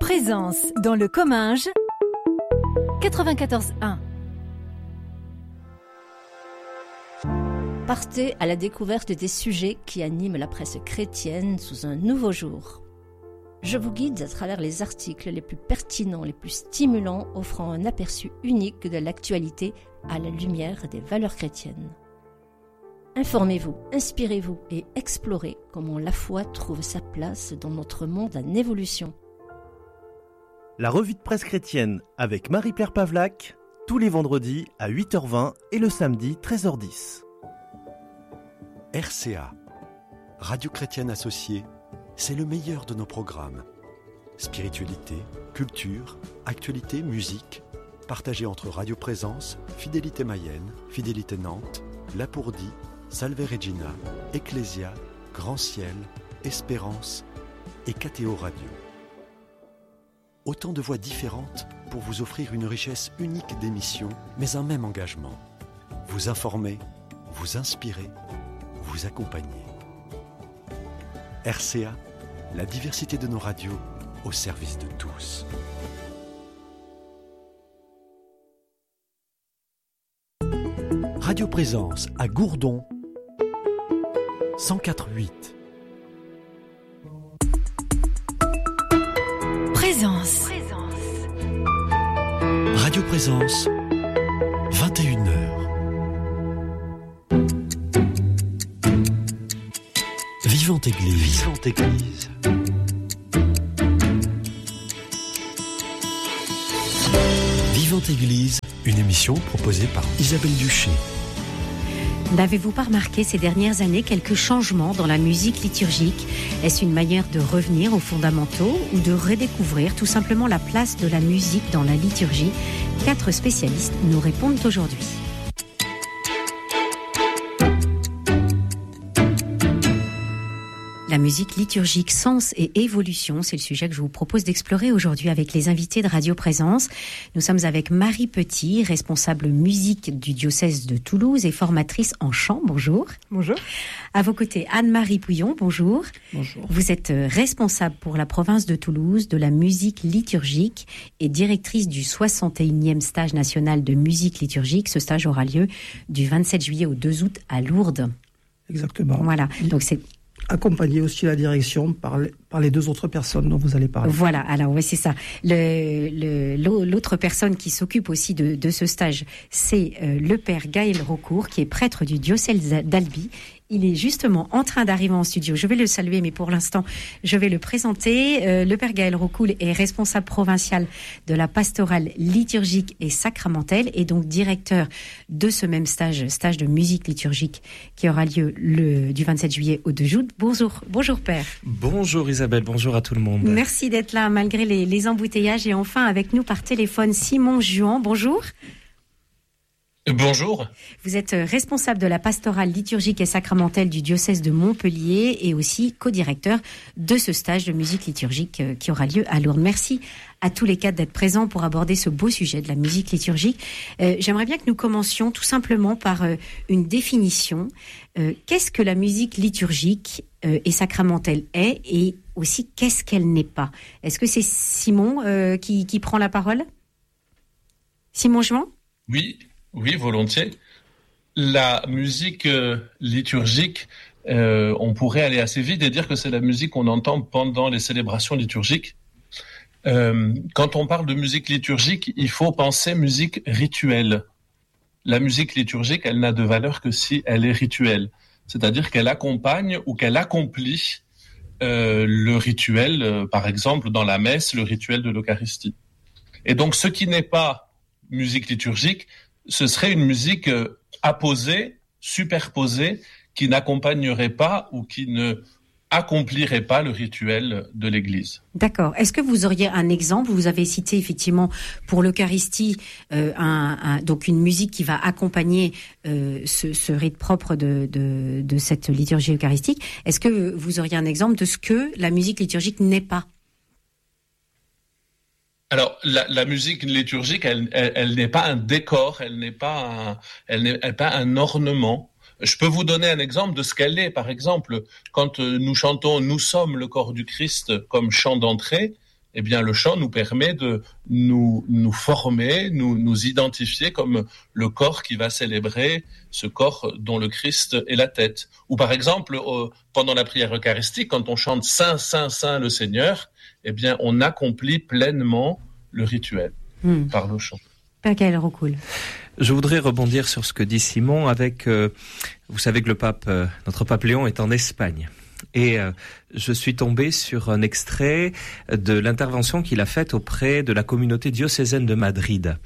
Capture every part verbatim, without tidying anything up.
Présence dans le Comminges quatre-vingt-quatorze un. Partez à la découverte des sujets qui animent la presse chrétienne sous un nouveau jour. Je vous guide à travers les articles les plus pertinents, les plus stimulants, offrant un aperçu unique de l'actualité à la lumière des valeurs chrétiennes. Informez-vous, inspirez-vous et explorez comment la foi trouve sa place dans notre monde en évolution. La revue de presse chrétienne avec Marie-Pierre Pavlac, tous les vendredis à huit heures vingt et le samedi treize heures dix. R C A, Radio Chrétienne Associée, c'est le meilleur de nos programmes. Spiritualité, culture, actualité, musique, partagés entre Radio Présence, Fidélité Mayenne, Fidélité Nantes, Lapourdie, Salve Regina, Ecclésia, Grand Ciel, Espérance et K T O Radio. Autant de voix différentes pour vous offrir une richesse unique d'émissions, mais un même engagement. Vous informer, vous inspirer, vous accompagner. R C A, la diversité de nos radios au service de tous. Radio Présence à Gourdon, cent quatre virgule huit. Présence. Radio Présence, vingt et une heures. Vivante Église. Vivante Église. Vivante Église, une émission proposée par Isabelle Duché. N'avez-vous pas remarqué ces dernières années quelques changements dans la musique liturgique ? Est-ce une manière de revenir aux fondamentaux ou de redécouvrir tout simplement la place de la musique dans la liturgie ? Quatre spécialistes nous répondent aujourd'hui. La musique liturgique, sens et évolution, c'est le sujet que je vous propose d'explorer aujourd'hui avec les invités de Radio Présence. Nous sommes avec Marie Petit, responsable musique du diocèse de Toulouse et formatrice en chant. Bonjour. Bonjour. À vos côtés, Anne-Marie Pouillon. Bonjour. Bonjour. Vous êtes responsable pour la province de Toulouse de la musique liturgique et directrice du soixante et unième stage national de musique liturgique. Ce stage aura lieu du vingt-sept juillet au deux août à Lourdes. Exactement. Voilà. Donc c'est accompagner aussi la direction par les, par les deux autres personnes dont vous allez parler. Voilà, alors oui, c'est ça. Le, le, l'autre personne qui s'occupe aussi de, de ce stage, c'est euh, le père Gaël Raucourt, qui est prêtre du diocèse d'Albi. Il est justement en train d'arriver en studio. Je vais le saluer, mais pour l'instant, je vais le présenter. Euh, le père Gaël Raucourt est responsable provincial de la pastorale liturgique et sacramentelle et donc directeur de ce même stage, stage de musique liturgique qui aura lieu le, du vingt-sept juillet au deux août. Bonjour, bonjour père. Bonjour Isabelle, bonjour à tout le monde. Merci d'être là malgré les, les embouteillages et enfin avec nous par téléphone Simon Juan. Bonjour. Bonjour. Vous êtes responsable de la pastorale liturgique et sacramentelle du diocèse de Montpellier et aussi co-directeur de ce stage de musique liturgique qui aura lieu à Lourdes. Merci à tous les quatre d'être présents pour aborder ce beau sujet de la musique liturgique. Euh, j'aimerais bien que nous commencions tout simplement par euh, une définition. Euh, qu'est-ce que la musique liturgique euh, et sacramentelle est et aussi qu'est-ce qu'elle n'est pas ? Est-ce que c'est Simon euh, qui, qui prend la parole ? Simon Juan ? Oui. Oui, volontiers. La musique euh, liturgique, euh, on pourrait aller assez vite et dire que c'est la musique qu'on entend pendant les célébrations liturgiques. Euh, quand on parle de musique liturgique, il faut penser musique rituelle. La musique liturgique, elle n'a de valeur que si elle est rituelle. C'est-à-dire qu'elle accompagne ou qu'elle accomplit euh, le rituel, euh, par exemple dans la messe, le rituel de l'Eucharistie. Et donc ce qui n'est pas musique liturgique, ce serait une musique euh, apposée, superposée, qui n'accompagnerait pas ou qui ne accomplirait pas le rituel de l'Église. D'accord. Est-ce que vous auriez un exemple ? Vous avez cité effectivement pour l'Eucharistie euh, un, un, donc une musique qui va accompagner euh, ce, ce rite propre de, de, de cette liturgie eucharistique. Est-ce que vous auriez un exemple de ce que la musique liturgique n'est pas ? Alors, la, la musique liturgique, elle, elle, elle n'est pas un décor, elle n'est pas un, elle n'est, elle n'est pas un ornement. Je peux vous donner un exemple de ce qu'elle est. Par exemple, quand nous chantons « Nous sommes le corps du Christ » comme chant d'entrée, eh bien, le chant nous permet de nous, nous former, nous, nous identifier comme le corps qui va célébrer ce corps dont le Christ est la tête. Ou par exemple, euh, pendant la prière eucharistique, quand on chante Saint, Saint, Saint le Seigneur, eh bien, on accomplit pleinement le rituel mmh. par le chant. Père Gaël Rocoul. Je voudrais rebondir sur ce que dit Simon avec, euh, vous savez que le pape, euh, notre pape Léon est en Espagne. Et euh, je suis tombé sur un extrait de l'intervention qu'il a faite auprès de la communauté diocésaine de Madrid.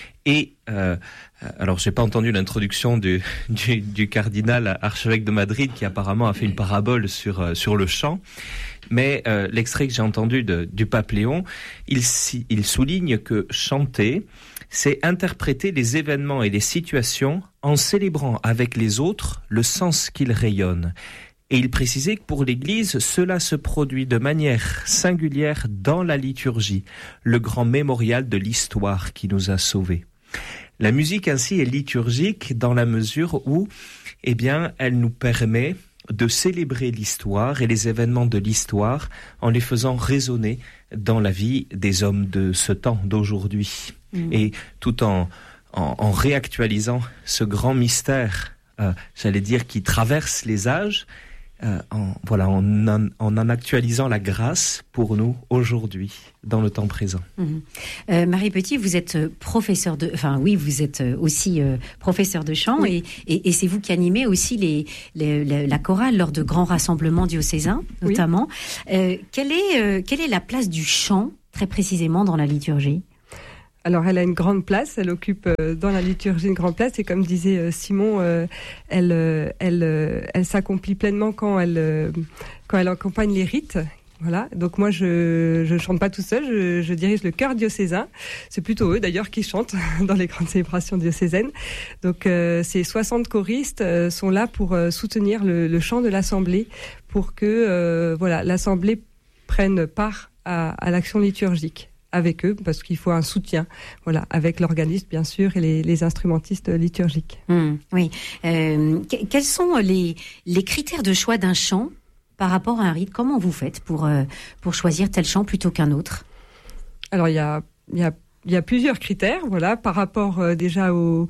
Et euh, alors j'ai pas entendu l'introduction du, du, du cardinal archevêque de Madrid qui apparemment a fait une parabole sur euh, sur le chant, mais euh, l'extrait que j'ai entendu de, du pape Léon, il, il souligne que chanter, c'est interpréter les événements et les situations en célébrant avec les autres le sens qu'ils rayonnent. Et il précisait que pour l'Église, cela se produit de manière singulière dans la liturgie, le grand mémorial de l'histoire qui nous a sauvés. La musique ainsi est liturgique dans la mesure où, eh bien, elle nous permet de célébrer l'histoire et les événements de l'histoire en les faisant résonner dans la vie des hommes de ce temps, d'aujourd'hui. Mmh. Et tout en, en, en réactualisant ce grand mystère, euh, j'allais dire, qui traverse les âges, Euh, en, voilà, en, en, en actualisant la grâce pour nous aujourd'hui, dans le temps présent. Mmh. Euh, Marie Petit, vous êtes professeur de, enfin oui, vous êtes aussi euh, professeur de chant, oui. et, et, et c'est vous qui animez aussi les, les, les, la chorale lors de grands rassemblements diocésains, notamment. Oui. Euh, quelle est, euh, quelle est la place du chant très précisément dans la liturgie ? Alors, elle a une grande place, elle occupe euh, dans la liturgie une grande place, et comme disait euh, Simon, euh, elle, euh, elle, euh, elle s'accomplit pleinement quand elle, euh, quand elle accompagne les rites. Voilà. Donc moi, je je chante pas tout seul, je, je dirige le chœur diocésain. C'est plutôt eux d'ailleurs qui chantent dans les grandes célébrations diocésaines. Donc euh, ces soixante choristes euh, sont là pour euh, soutenir le, le chant de l'assemblée, pour que euh, voilà l'assemblée prenne part à, à l'action liturgique avec eux, parce qu'il faut un soutien, voilà, avec l'organiste bien sûr et les, les instrumentistes liturgiques. Mmh, oui. Euh, que, quels sont les les critères de choix d'un chant par rapport à un rite ? Comment vous faites pour euh, pour choisir tel chant plutôt qu'un autre ? Alors il y a il y a il y a plusieurs critères, voilà, par rapport euh, déjà au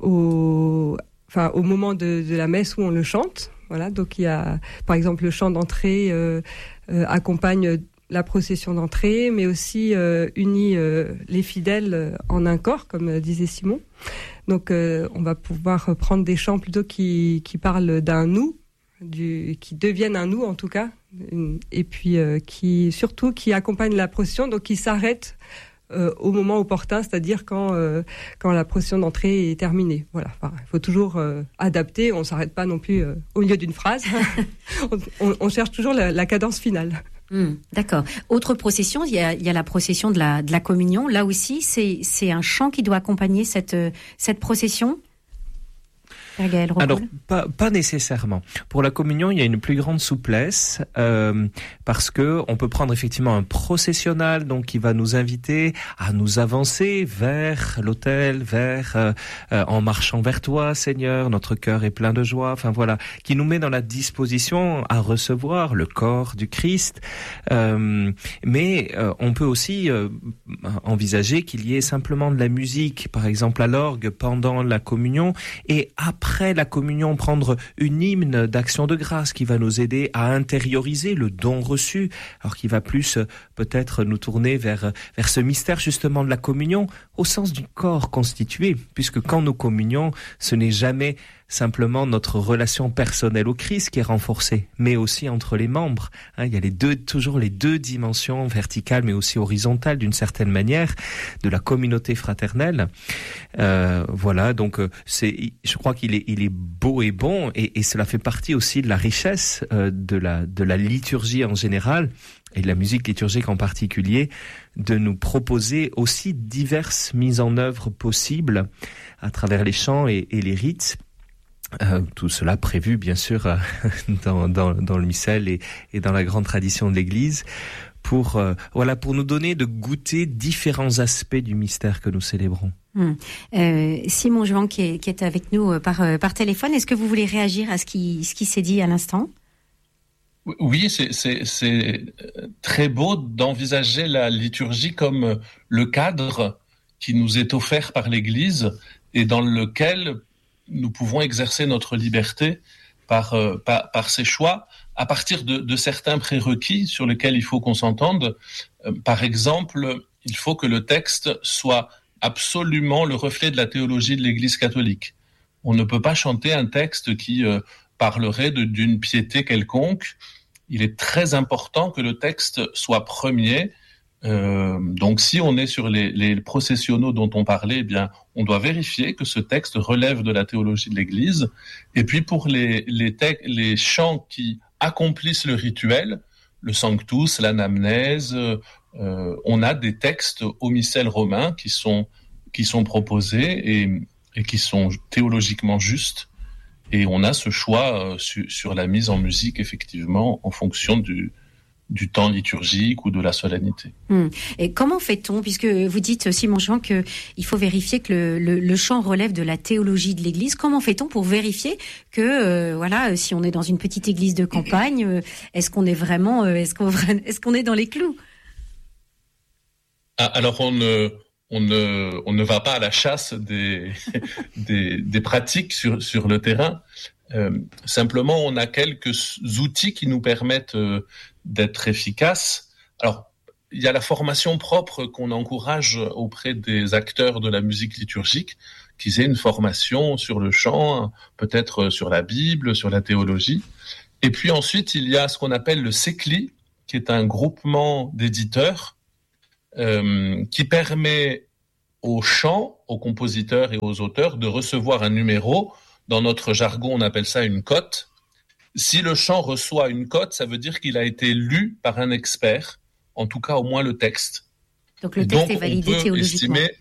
au enfin au moment de, de la messe où on le chante, voilà. Donc il y a par exemple le chant d'entrée euh, euh, accompagne la procession d'entrée, mais aussi euh, unit euh, les fidèles euh, en un corps, comme euh, disait Simon. Donc, euh, on va pouvoir prendre des chants plutôt qui qui parlent d'un nous, du qui deviennent un nous en tout cas, et puis euh, qui surtout qui accompagnent la procession, donc qui s'arrêtent euh, au moment opportun, c'est-à-dire quand euh, quand la procession d'entrée est terminée. Voilà. Enfin, il faut toujours euh, adapter. On s'arrête pas non plus euh, au milieu d'une phrase. on, on, on cherche toujours la, la cadence finale. Mmh, d'accord. Autre procession, il y a, il y a la procession de la, de la communion. Là aussi, c'est, c'est un chant qui doit accompagner cette, cette procession ? Alors, pas, pas nécessairement. Pour la communion, il y a une plus grande souplesse euh, parce que on peut prendre effectivement un processionnal, donc qui va nous inviter à nous avancer vers l'autel, vers euh, euh, en marchant vers toi, Seigneur, notre cœur est plein de joie. Enfin voilà, qui nous met dans la disposition à recevoir le corps du Christ. Euh, mais euh, on peut aussi euh, envisager qu'il y ait simplement de la musique, par exemple à l'orgue pendant la communion, et après Après la communion, prendre une hymne d'action de grâce qui va nous aider à intérioriser le don reçu, alors qui va plus euh, peut-être nous tourner vers vers ce mystère justement de la communion au sens du corps constitué, puisque quand nous communions, ce n'est jamais simplement notre relation personnelle au Christ qui est renforcée, mais aussi entre les membres. Hein, il y a les deux, toujours les deux dimensions verticales, mais aussi horizontales d'une certaine manière, de la communauté fraternelle. Euh, voilà, donc c'est, je crois qu'il est, il est beau et bon, et, et cela fait partie aussi de la richesse euh, de la de la liturgie en général et de la musique liturgique en particulier, de nous proposer aussi diverses mises en œuvre possibles à travers les chants et, et les rites. Euh, tout cela prévu bien sûr euh, dans, dans, dans le missel et, et dans la grande tradition de l'Église pour euh, voilà pour nous donner de goûter différents aspects du mystère que nous célébrons. Hum. Euh, Simon Juan qui est, qui est avec nous par, par téléphone, est-ce que vous voulez réagir à ce qui, ce qui s'est dit à l'instant ? Oui, c'est, c'est, c'est très beau d'envisager la liturgie comme le cadre qui nous est offert par l'Église et dans lequel nous pouvons exercer notre liberté par, euh, par, par ses choix à partir de, de certains prérequis sur lesquels il faut qu'on s'entende. Euh, par exemple, il faut que le texte soit absolument le reflet de la théologie de l'Église catholique. On ne peut pas chanter un texte qui euh, parlerait de, d'une piété quelconque. Il est très important que le texte soit premier. Euh, donc, si on est sur les, les processionnaux dont on parlait, eh bien, on doit vérifier que ce texte relève de la théologie de l'Église. Et puis, pour les, les, te- les chants qui accomplissent le rituel, le Sanctus, l'anamnèse, euh, on a des textes au missel romain qui sont, qui sont proposés et, et qui sont théologiquement justes. Et on a ce choix euh, su, sur la mise en musique, effectivement, en fonction du, du temps liturgique ou de la solennité. Hum. Et comment fait-on, puisque vous dites, Simon Jean, qu'il faut vérifier que le, le, le chant relève de la théologie de l'Église, comment fait-on pour vérifier que, euh, voilà, si on est dans une petite église de campagne, euh, est-ce qu'on est vraiment, euh, est-ce qu'on, est-ce qu'on est dans les clous ? Ah, alors, on ne... On ne, on ne va pas à la chasse des, des, des pratiques sur, sur le terrain. Euh, simplement, on a quelques outils qui nous permettent euh, d'être efficaces. Alors, il y a la formation propre qu'on encourage auprès des acteurs de la musique liturgique, qu'ils aient une formation sur le chant, peut-être sur la Bible, sur la théologie. Et puis ensuite, il y a ce qu'on appelle le C E C L I, qui est un groupement d'éditeurs Euh, qui permet aux chants, aux compositeurs et aux auteurs de recevoir un numéro. Dans notre jargon, on appelle ça une cote. Si le chant reçoit une cote, ça veut dire qu'il a été lu par un expert, en tout cas au moins le texte. Donc le texte donc, est validé on théologiquement. Estimer,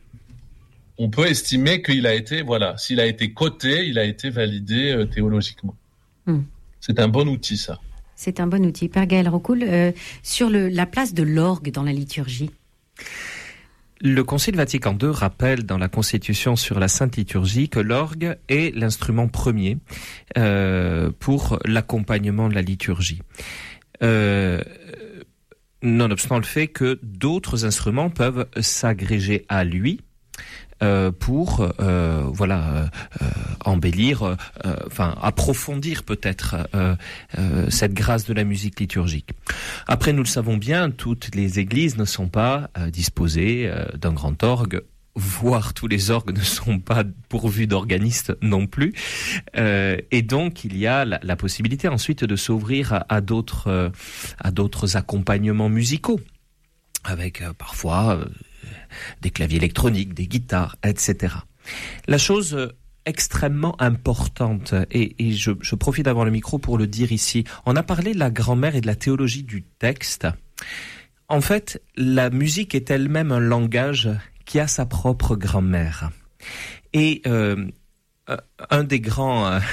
on peut estimer qu'il a été, voilà, s'il a été coté, il a été validé euh, théologiquement. Hmm. C'est un bon outil, ça. C'est un bon outil. Père Gaël Rocoul, euh, sur le, la place de l'orgue dans la liturgie. Le Concile Vatican deux rappelle dans la Constitution sur la Sainte Liturgie que l'orgue est l'instrument premier euh, pour l'accompagnement de la liturgie. Euh, nonobstant le fait que d'autres instruments peuvent s'agréger à lui, Euh, pour euh, voilà euh, embellir, euh, enfin approfondir peut-être euh, euh, cette grâce de la musique liturgique. Après, nous le savons bien, toutes les églises ne sont pas euh, disposées euh, d'un grand orgue, voire tous les orgues ne sont pas pourvus d'organistes non plus. Euh, et donc, il y a la, la possibilité ensuite de s'ouvrir à, à d'autres euh, à d'autres accompagnements musicaux, avec euh, parfois euh, des claviers électroniques, des guitares, et cetera. La chose extrêmement importante, et, et je, je profite d'avoir le micro pour le dire ici, on a parlé de la grammaire et de la théologie du texte. En fait, la musique est elle-même un langage qui a sa propre grammaire. Et euh, un des grands, euh,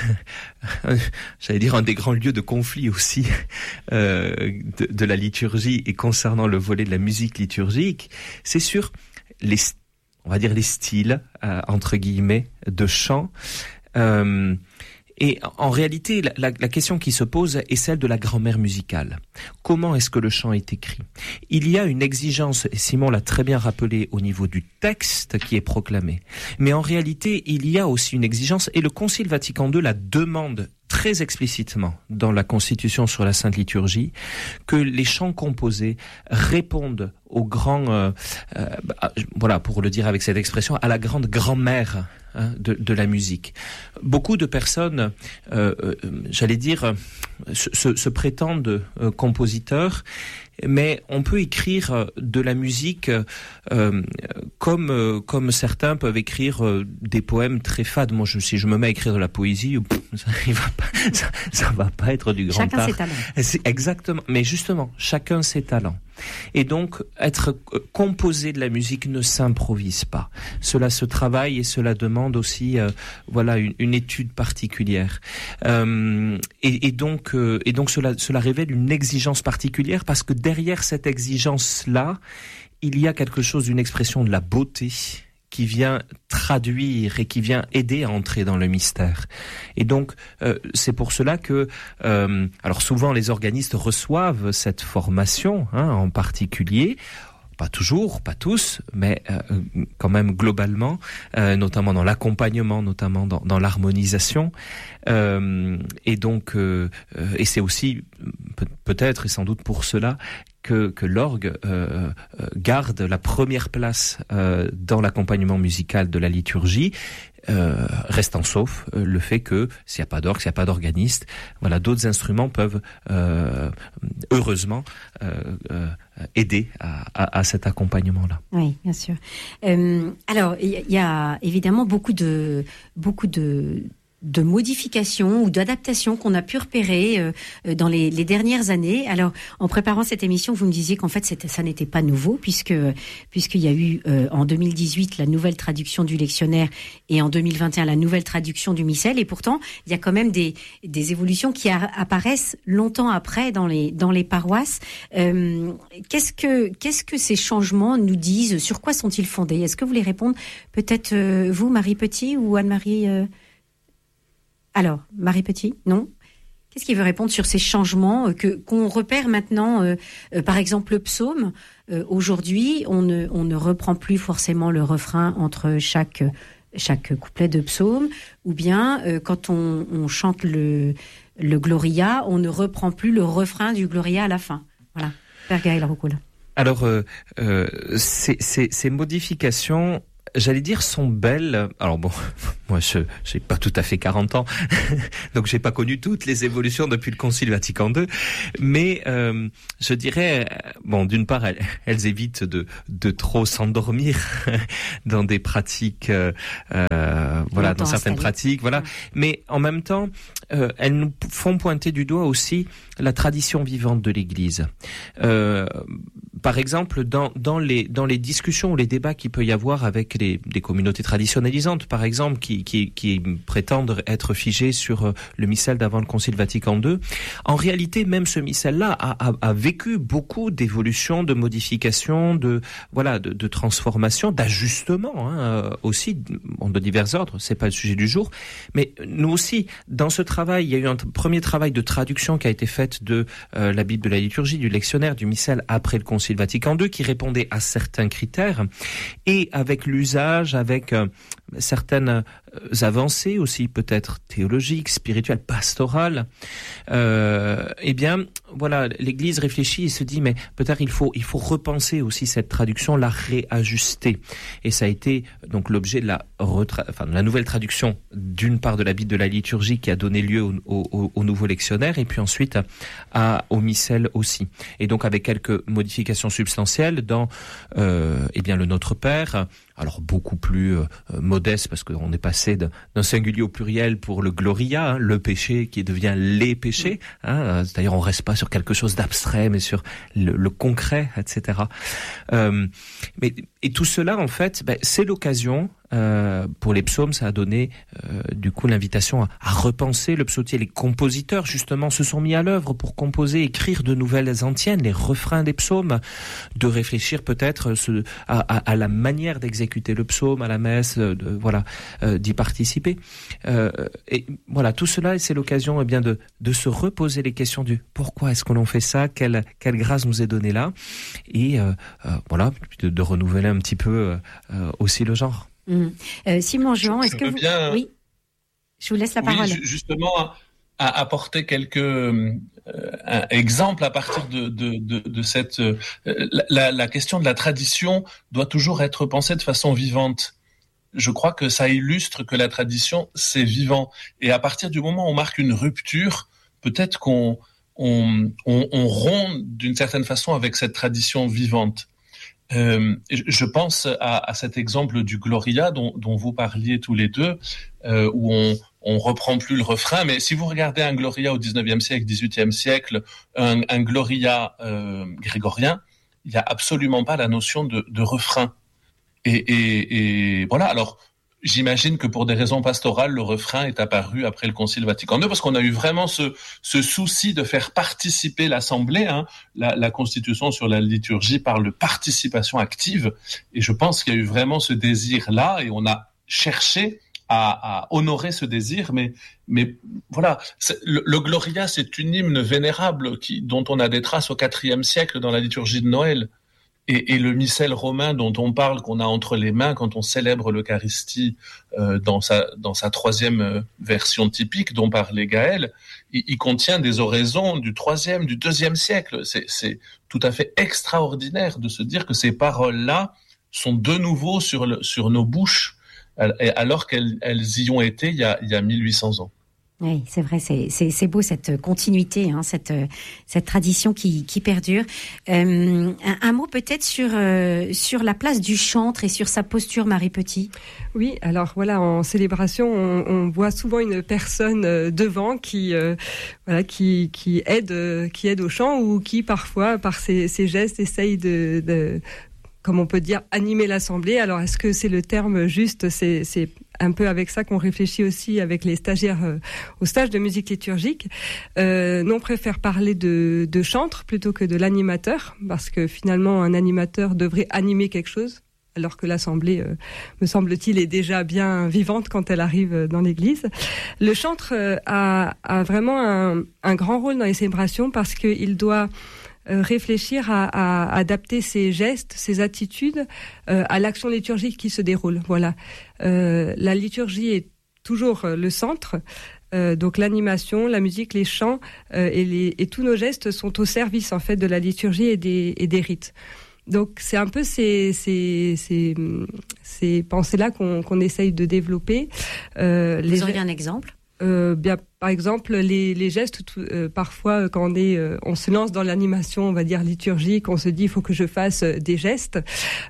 j'allais dire un des grands lieux de conflit aussi euh, de, de la liturgie et concernant le volet de la musique liturgique, c'est sur les, on va dire les styles euh, entre guillemets de chant. Euh, Et en réalité, la, la, la question qui se pose est celle de la grammaire musicale. Comment est-ce que le chant est écrit ? Il y a une exigence, et Simon l'a très bien rappelé, au niveau du texte qui est proclamé. Mais en réalité, il y a aussi une exigence, et le Concile Vatican deux la demande très explicitement dans la Constitution sur la Sainte Liturgie, que les chants composés répondent au grand, euh, euh, voilà, pour le dire avec cette expression, à la grande grand-mère hein, de, de la musique. Beaucoup de personnes, euh, euh, j'allais dire, se, se, se prétendent euh, compositeurs, mais on peut écrire de la musique euh, comme euh, comme certains peuvent écrire euh, des poèmes très fades. Moi, je, si je me mets à écrire de la poésie, pff, ça, il va pas, ça, ça va pas être du grand chacun art. Ses talents. C'est exactement. Mais justement, chacun ses talents. Et donc, être composé de la musique ne s'improvise pas. Cela se travaille et cela demande aussi, euh, voilà, une, une étude particulière. Euh, et, et donc, euh, et donc, cela, cela révèle une exigence particulière parce que derrière cette exigence-là, il y a quelque chose, une expression de la beauté qui vient traduire et qui vient aider à entrer dans le mystère. Et donc, euh, c'est pour cela que, euh, alors souvent les organistes reçoivent cette formation, hein, en particulier. Pas toujours, pas tous, mais euh, quand même globalement, euh, notamment dans l'accompagnement, notamment dans, dans l'harmonisation. Euh, et donc, euh, euh, et c'est aussi peut- peut-être et sans doute pour cela que, que l'orgue euh, garde la première place euh, dans l'accompagnement musical de la liturgie. Euh, restant sauf euh, le fait que s'il n'y a pas d'orgue, s'il n'y a pas d'organiste, voilà, d'autres instruments peuvent euh, heureusement euh, euh, aider à, à, à cet accompagnement-là. Oui, bien sûr. Euh, alors, il y, y a évidemment beaucoup de beaucoup de de modifications ou d'adaptations qu'on a pu repérer euh, dans les, les dernières années. Alors, en préparant cette émission, vous me disiez qu'en fait, c'était, ça n'était pas nouveau, puisque puisqu'il y a eu euh, en deux mille dix-huit la nouvelle traduction du lectionnaire et en deux mille vingt et un la nouvelle traduction du missel. Et pourtant, il y a quand même des, des évolutions qui a, apparaissent longtemps après dans les, dans les paroisses. Euh, qu'est-ce que, qu'est-ce que ces changements nous disent? Sur quoi sont-ils fondés? Est-ce que vous voulez répondre? Peut-être euh, vous, Marie Petit, ou Anne-Marie euh... Alors, Marie Petit, non? Qu'est-ce qui veut répondre sur ces changements que qu'on repère maintenant, euh, euh, par exemple le psaume. Euh, aujourd'hui, on ne on ne reprend plus forcément le refrain entre chaque chaque couplet de psaume, ou bien euh, quand on, on chante le le Gloria, on ne reprend plus le refrain du Gloria à la fin. Voilà. Père Gaël Roucoul. Alors, euh, euh, ces, ces, ces modifications, j'allais dire, sont belles. Alors bon, moi je j'ai pas tout à fait quarante ans, donc j'ai pas connu toutes les évolutions depuis le Concile Vatican deux, mais euh, je dirais, bon, d'une part, elles, elles évitent de de trop s'endormir dans des pratiques, euh, euh, voilà, dans certaines installé. pratiques, voilà. Mais en même temps, euh, elles nous font pointer du doigt aussi la tradition vivante de l'Église. Euh, par exemple, dans dans les dans les discussions ou les débats qu'il peut y avoir avec les des communautés traditionnalisantes, par exemple, qui qui qui prétendent être figées sur le missel d'avant le Concile Vatican deux, en réalité, même ce missel-là a, a, a vécu beaucoup d'évolutions, de modifications, de voilà, de, de transformations, d'ajustements, hein, aussi de divers ordres. C'est pas le sujet du jour, mais nous aussi, dans ce travail, il y a eu un t- premier travail de traduction qui a été fait de euh, la Bible de la liturgie, du lectionnaire, du missel après le Concile Vatican deux, qui répondait à certains critères, et avec l'usage, avec euh, certaines euh, avancées aussi, peut-être théologiques, spirituelles, pastorales, euh, eh bien, voilà, l'Église réfléchit et se dit, mais peut-être il faut il faut repenser aussi cette traduction, la réajuster. Et ça a été donc l'objet de la retra- enfin de la nouvelle traduction, d'une part de la Bible de la liturgie qui a donné lieu au, au, au nouveau lectionnaire, et puis ensuite à, au missel aussi. Et donc avec quelques modifications substantielles dans euh, eh bien le Notre Père, alors beaucoup plus euh, modeste, parce qu'on est passé d'un, d'un singulier au pluriel pour le Gloria, hein, le péché qui devient les péchés. Hein, c'est-à-dire on reste pas sur quelque chose d'abstrait, mais sur le, le concret, et cetera. Euh, mais et tout cela, en fait, ben, c'est l'occasion. Euh, pour les psaumes, ça a donné euh, du coup l'invitation à, à repenser le psautier. Les compositeurs justement se sont mis à l'œuvre pour composer, écrire de nouvelles antiennes, les refrains des psaumes, de réfléchir peut-être ce, à, à, à la manière d'exécuter le psaume à la messe, de, voilà, euh, d'y participer. Euh, et voilà, tout cela, c'est l'occasion eh bien de, de se reposer les questions du pourquoi est-ce que l'on fait ça, quelle, quelle grâce nous est donnée là, et euh, euh, voilà, de, de renouveler un petit peu euh, aussi le genre. Mmh. Euh, Simon Jean, est-ce que vous... bien... Oui, je vous laisse la oui, parole. Justement, à, à apporter quelques euh, exemples à partir de, de, de, de cette... Euh, la, la question de la tradition doit toujours être pensée de façon vivante. Je crois que ça illustre que la tradition, c'est vivant. Et à partir du moment où on marque une rupture, peut-être qu'on on, on, on rompt d'une certaine façon avec cette tradition vivante. Euh, je pense à, à cet exemple du Gloria dont, dont vous parliez tous les deux, euh, où on, on reprend plus le refrain. Mais si vous regardez un Gloria au dix-neuvième siècle, dix-huitième siècle, un, un Gloria euh, grégorien, il n'y a absolument pas la notion de, de refrain. Et, et, et voilà. Alors, j'imagine que pour des raisons pastorales, le refrain est apparu après le Concile Vatican deux, parce qu'on a eu vraiment ce, ce souci de faire participer l'Assemblée. Hein. La, la Constitution sur la liturgie parle de participation active, et je pense qu'il y a eu vraiment ce désir-là, et on a cherché à, à honorer ce désir, mais, mais voilà, le, le Gloria, c'est une hymne vénérable qui, dont on a des traces au quatrième siècle dans la liturgie de Noël. Et, et le missel romain dont on parle, qu'on a entre les mains quand on célèbre l'Eucharistie euh, dans sa dans sa troisième euh, version typique dont parlait Gaël, il, il contient des oraisons du troisième, du deuxième siècle. C'est, c'est tout à fait extraordinaire de se dire que ces paroles-là sont de nouveau sur le, sur nos bouches, alors qu'elles elles y ont été il y a il y a mille huit cents ans. Oui, c'est vrai, c'est, c'est, c'est beau cette continuité, hein, cette, cette tradition qui, qui perdure. Euh, un, un mot peut-être sur, euh, sur la place du chantre et sur sa posture, Marie Petit. Oui, alors voilà, en célébration, on, on voit souvent une personne euh, devant qui, euh, voilà, qui, qui aide, euh, qui aide au chant ou qui parfois, par ses, ses gestes, essaye de, de, comme on peut dire, animer l'assemblée. Alors, est-ce que c'est le terme juste? C'est, c'est un peu avec ça qu'on réfléchit aussi avec les stagiaires euh, au stage de musique liturgique. Euh, nous, on préfère parler de, de chantre plutôt que de l'animateur, parce que finalement, un animateur devrait animer quelque chose, alors que l'assemblée, euh, me semble-t-il, est déjà bien vivante quand elle arrive dans l'église. Le chantre euh, a, a vraiment un, un grand rôle dans les célébrations parce qu'il doit réfléchir à, à adapter ses gestes, ses attitudes euh, à l'action liturgique qui se déroule. Voilà. Euh, la liturgie est toujours le centre. Euh, donc l'animation, la musique, les chants euh, et, les, et tous nos gestes sont au service en fait de la liturgie et des, et des rites. Donc c'est un peu ces, ces, ces, ces pensées-là qu'on, qu'on essaye de développer. Euh, Vous les... auriez un exemple ? Euh, bien, par exemple, les, les gestes, tout, euh, parfois, quand on est, euh, on se lance dans l'animation, on va dire liturgique, on se dit, il faut que je fasse des gestes.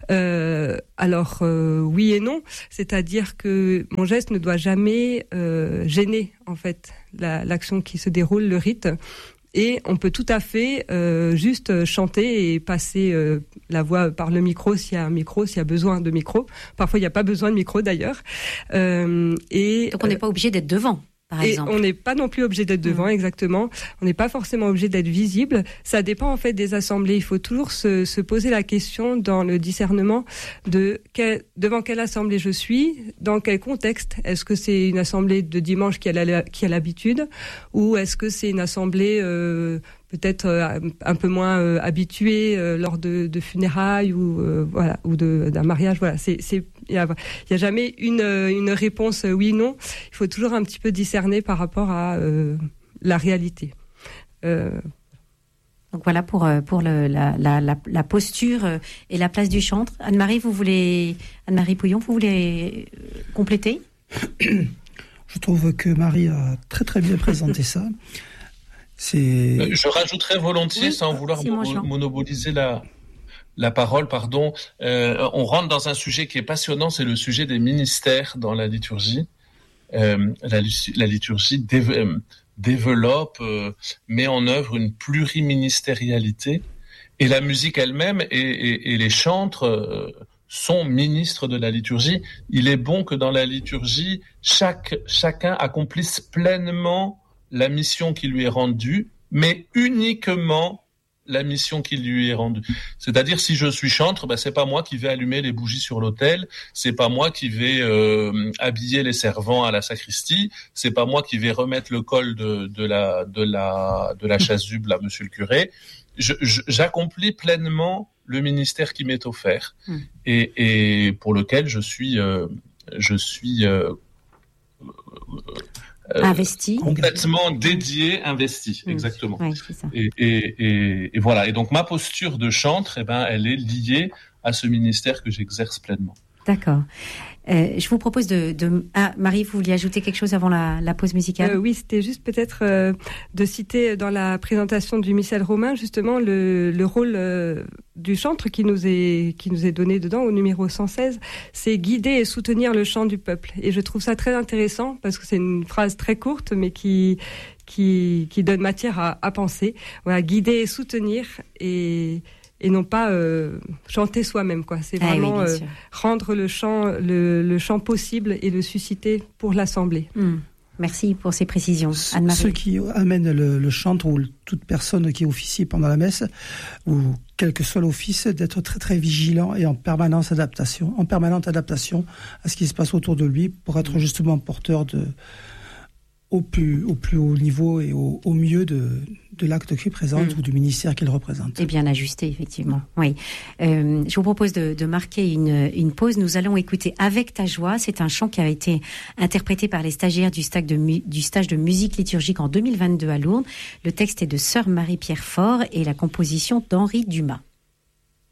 Euh, alors, euh, oui et non. C'est-à-dire que mon geste ne doit jamais euh, gêner, en fait, la, l'action qui se déroule, le rite. Et on peut tout à fait euh, juste chanter et passer euh, la voix par le micro s'il y a un micro, s'il y a besoin de micro. Parfois, il n'y a pas besoin de micro d'ailleurs. Euh, et donc, on n'est pas obligé d'être devant. Par et exemple. on n'est pas non plus obligé d'être devant, mmh. exactement. On n'est pas forcément obligé d'être visible. Ça dépend en fait des assemblées. Il faut toujours se, se poser la question dans le discernement de quel, devant quelle assemblée je suis, dans quel contexte. Est-ce que c'est une assemblée de dimanche qui a, la, qui a l'habitude, ou est-ce que c'est une assemblée euh, peut-être euh, un peu moins euh, habituée euh, lors de, de funérailles ou euh, voilà ou de, d'un mariage. Voilà, c'est c'est il y a, y a jamais une une réponse euh, oui non. Il faut toujours un petit peu discerner par rapport à euh, la réalité. Euh, Donc voilà pour pour le, la, la la la posture et la place du chantre. Anne-Marie, vous voulez Anne-Marie Pouillon, vous voulez compléter? Je trouve que Marie a très très bien présenté ça. C'est... Je rajouterais volontiers, oui, sans vouloir mo- monopoliser la, la parole, pardon. Euh, on rentre dans un sujet qui est passionnant, c'est le sujet des ministères dans la liturgie. Euh, la, la liturgie dév- euh, développe, euh, met en œuvre une pluriministérialité, et la musique elle-même et, et, et les chantres euh, sont ministres de la liturgie. Il est bon que dans la liturgie, chaque, chacun accomplisse pleinement la mission qui lui est rendue, mais uniquement la mission qui lui est rendue. C'est-à-dire, si je suis chantre, ben c'est pas moi qui vais allumer les bougies sur l'autel, c'est pas moi qui vais euh, habiller les servants à la sacristie, c'est pas moi qui vais remettre le col de, de la de la de la chasuble à Monsieur le curé. Je, je, j'accomplis pleinement le ministère qui m'est offert mmh. et, et pour lequel je suis euh, je suis euh, Euh, investi, complètement dédié, investi, mmh. exactement. Oui, c'est ça. Et, et, et, et voilà. Et donc ma posture de chantre, eh ben, elle est liée à ce ministère que j'exerce pleinement. D'accord. Euh, je vous propose de, de... Ah, Marie, vous vouliez ajouter quelque chose avant la, la pause musicale ? euh, Oui, c'était juste peut-être euh, de citer dans la présentation du missel romain, justement, le, le rôle euh, du chantre qui nous est, qui nous est donné dedans, au numéro cent seize, c'est guider et soutenir le chant du peuple. Et je trouve ça très intéressant, parce que c'est une phrase très courte, mais qui, qui, qui donne matière à, à penser. Voilà, guider et soutenir, et... et non pas euh, chanter soi-même, quoi. C'est vraiment ah oui, euh, rendre le chant, le, le chant possible et le susciter pour l'assemblée. Mmh. Merci pour ces précisions, Anne-Marie. Ce qui amène le, le chantre ou toute personne qui officie pendant la messe, ou quel que soit l'office, d'être très très vigilant et en permanence adaptation, en permanente adaptation à ce qui se passe autour de lui, pour être justement porteur de au plus au plus haut niveau et au, au mieux de de l'acte qu'il présente mmh. ou du ministère qu'il représente. Et bien ajusté, effectivement. Oui. Euh, je vous propose de, de marquer une, une pause. Nous allons écouter Avec ta joie. C'est un chant qui a été interprété par les stagiaires du stage de, mu, du stage de musique liturgique en deux mille vingt-deux à Lourdes. Le texte est de sœur Marie-Pierre Faure et la composition d'Henri Dumas.